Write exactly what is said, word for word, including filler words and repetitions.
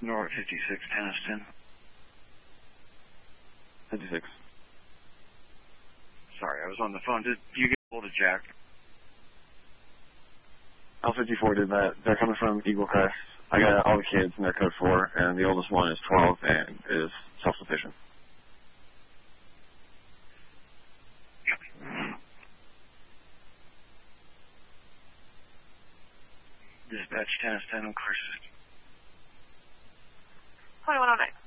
North fifty-six, Tenniston. fifty-six. Sorry, I was on the phone. Did you get hold of Jack? L fifty-four did that. They're coming from Eagle Crest. I got all the kids and they're code four, and the oldest one is twelve and is self-sufficient. Dispatch Tenniston, of course. twenty-one oh nine.